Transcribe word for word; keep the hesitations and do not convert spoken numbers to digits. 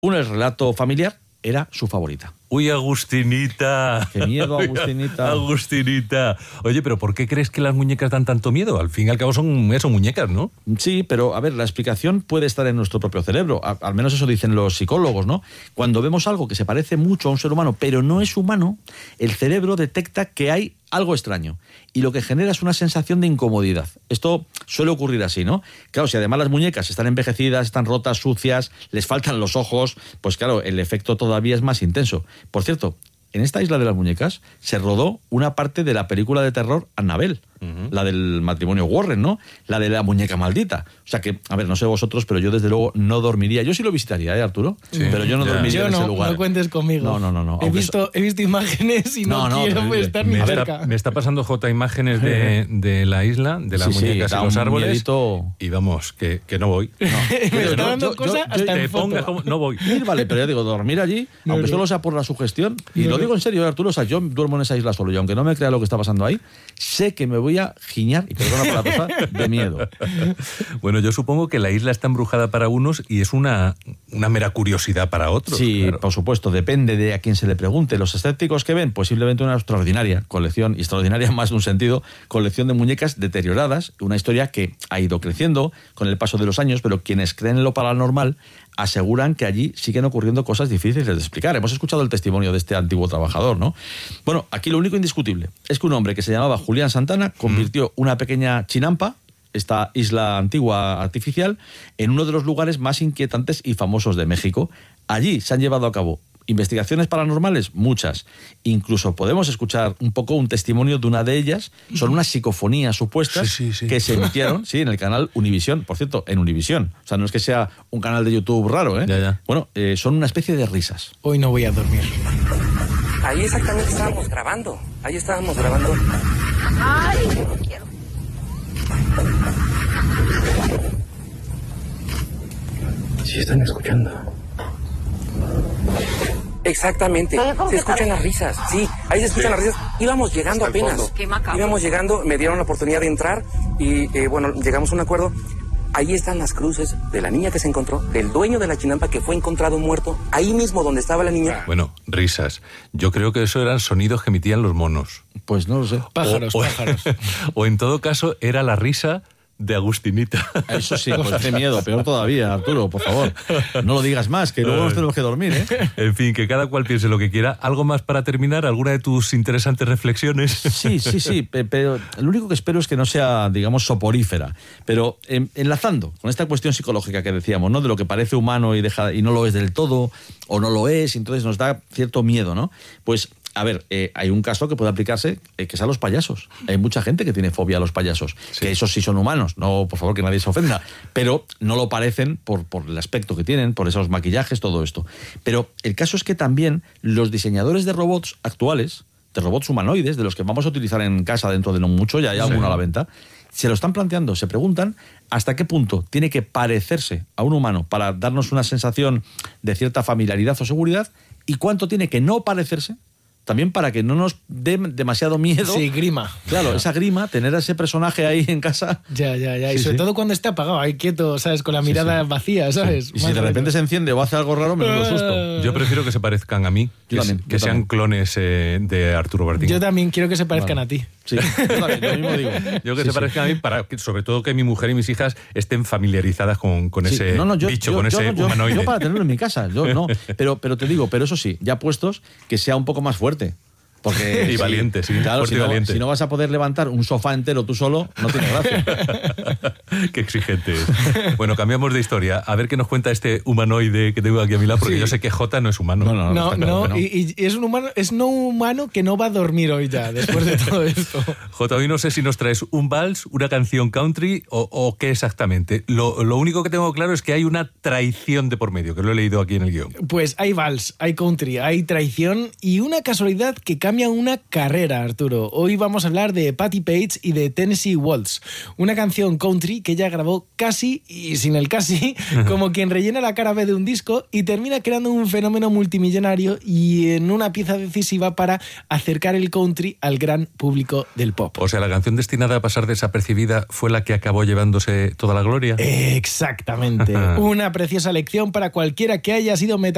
Un el relato familiar era su favorita. Uy, Agustinita. Qué miedo, Agustinita. Agustinita. Oye, pero ¿por qué crees que las muñecas dan tanto miedo? Al fin y al cabo son eso, muñecas, ¿no? Sí, pero a ver, la explicación puede estar en nuestro propio cerebro. A, al menos eso dicen los psicólogos, ¿no? Cuando vemos algo que se parece mucho a un ser humano, pero no es humano, el cerebro detecta que hay algo extraño. Y lo que genera es una sensación de incomodidad. Esto suele ocurrir así, ¿no? Claro, si además las muñecas están envejecidas, están rotas, sucias, les faltan los ojos, pues claro, el efecto todavía es más intenso. Por cierto, en esta isla de las muñecas se rodó una parte de la película de terror Annabelle, uh-huh. la del matrimonio Warren, ¿no? La de la muñeca maldita. O sea que, a ver, no sé vosotros, pero yo desde luego no dormiría. Yo sí lo visitaría, ¿eh, Arturo? Sí. Pero yo no yeah. dormiría yo en no, ese lugar. No cuentes conmigo. No, no, no. no. He, visto, so... he visto imágenes y no, no, no quiero no, estar ni me cerca. Está, me está pasando, Jota, imágenes de, de la isla, de las sí, muñecas sí, y los árboles. Miedito... Y vamos, que, que no voy. No. me está dando yo, cosas yo, hasta yo, en te foto. pongas como... No voy. Sí, vale, pero ya digo, dormir allí, no, aunque no. solo sea por la sugestión, y no, lo digo en serio, Arturo, o sea, yo duermo en esa isla solo, y aunque no me crea lo que está pasando ahí, sé que me voy a giñar, y perdona por la cosa, de miedo. Bueno, yo supongo que la isla está embrujada para unos y es una, una mera curiosidad para otros. Sí, claro. Por supuesto, depende de a quién se le pregunte. Los escépticos que ven, posiblemente una extraordinaria colección, y extraordinaria más de un sentido, colección de muñecas deterioradas, una historia que ha ido creciendo con el paso de los años, pero quienes creen en lo paranormal aseguran que allí siguen ocurriendo cosas difíciles de explicar. Hemos escuchado el testimonio de este antiguo trabajador, ¿no? Bueno, aquí lo único indiscutible es que un hombre que se llamaba Julián Santana convirtió mm. una pequeña chinampa, esta isla antigua artificial, en uno de los lugares más inquietantes y famosos de México. Allí se han llevado a cabo investigaciones paranormales, muchas. Incluso podemos escuchar un poco un testimonio de una de ellas. Son unas psicofonías supuestas sí, sí, sí. que se emitieron, sí, en el canal Univisión. Por cierto, en Univisión. O sea, no es que sea un canal de YouTube raro, ¿eh? Ya, ya. Bueno, eh, son una especie de risas. Hoy no voy a dormir. Ahí exactamente estábamos grabando. Ahí estábamos grabando. Ay, no quiero. Sí, están escuchando. Exactamente, se escuchan las risas, sí, ahí se escuchan sí. las risas. Íbamos llegando apenas, íbamos llegando, me dieron la oportunidad de entrar y eh, bueno, llegamos a un acuerdo. Ahí están las cruces de la niña que se encontró, del dueño de la chinampa que fue encontrado muerto, ahí mismo donde estaba la niña. Bueno, risas. Yo creo que eso eran sonidos que emitían los monos. Pues no lo sé. Pájaros, o, pájaros. O en todo caso era la risa de Agustinita. Eso sí, pues qué miedo, peor todavía, Arturo, por favor. No lo digas más, que luego nos tenemos que dormir, ¿eh? En fin, que cada cual piense lo que quiera. ¿Algo más para terminar? ¿Alguna de tus interesantes reflexiones? Sí, sí, sí, pero lo único que espero es que no sea, digamos, soporífera. Pero eh, enlazando con esta cuestión psicológica que decíamos, ¿no? De lo que parece humano y, deja, y no lo es del todo, o no lo es, y entonces nos da cierto miedo, ¿no? Pues... A ver, eh, hay un caso que puede aplicarse, eh, que es a los payasos. Hay mucha gente que tiene fobia a los payasos, sí. que esos sí son humanos, no, por favor, que nadie se ofenda, pero no lo parecen por, por el aspecto que tienen, por esos maquillajes, todo esto. Pero el caso es que también los diseñadores de robots actuales, de robots humanoides, de los que vamos a utilizar en casa dentro de no mucho, ya hay alguno sí. a la venta, se lo están planteando, se preguntan hasta qué punto tiene que parecerse a un humano para darnos una sensación de cierta familiaridad o seguridad, y cuánto tiene que no parecerse, también para que no nos dé demasiado miedo. Sí, grima. Claro, esa grima, tener a ese personaje ahí en casa. Ya, ya, ya. Sí, y sobre sí. todo cuando está apagado, ahí quieto, ¿sabes? Con la mirada sí, sí. vacía, ¿sabes? Sí. Y si de repente se enciende o hace algo raro, me lo susto. Yo prefiero que se parezcan a mí, que, también, que sean también. clones eh, de Arturo Bertín. Yo también quiero que se parezcan vale. a ti. Sí, yo también, lo mismo digo. Yo que sí, se parezcan sí. a mí, para que, sobre todo que mi mujer y mis hijas estén familiarizadas con, con sí. ese no, no, yo, bicho, yo, con yo, ese yo, humanoide. Yo para tenerlo en mi casa, yo no. Pero, pero te digo, pero eso sí, ya puestos, que sea un poco más fuerte. Porque y si, valiente, sí. Claro, si no, valiente. si no vas a poder levantar un sofá entero tú solo, no tiene gracia. Qué exigente es. Bueno, cambiamos de historia. A ver qué nos cuenta este humanoide que tengo aquí a mi lado, porque sí. yo sé que Jota no es humano. No, no, no. no, está claro no, que no. Y, y es un humano, es no humano que no va a dormir hoy ya, después de todo esto. Jota, hoy no sé si nos traes un vals, una canción country o, o qué exactamente. Lo, lo único que tengo claro es que hay una traición de por medio, que lo he leído aquí en el guión. Pues hay vals, hay country, hay traición y una casualidad que cambia una carrera. Arturo. Hoy vamos a hablar de Patti Page y de Tennessee Waltz, una canción country que ella grabó casi, y sin el casi, como quien rellena la cara B de un disco y termina creando un fenómeno multimillonario y en una pieza decisiva para acercar el country al gran público del pop. O sea, la canción destinada a pasar desapercibida fue la que acabó llevándose toda la gloria. Exactamente. Una preciosa lección para cualquiera que haya sido meta